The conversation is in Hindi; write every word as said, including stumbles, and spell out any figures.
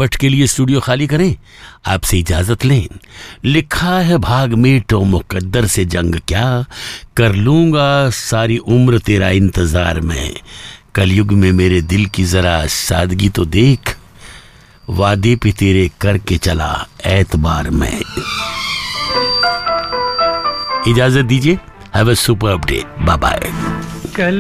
भट्ट के लिए स्टूडियो खाली करें, आपसे इजाजत लें। लिखा है भाग में तो मुकद्दर से जंग क्या, कर लूंगा सारी उम्र तेरा इंतजार में। कलयुग में मेरे दिल की जरा सादगी तो देख, वादे पे तेरे करके चला एतबार में। इजाजत दीजिए। Have a superb day. Bye bye.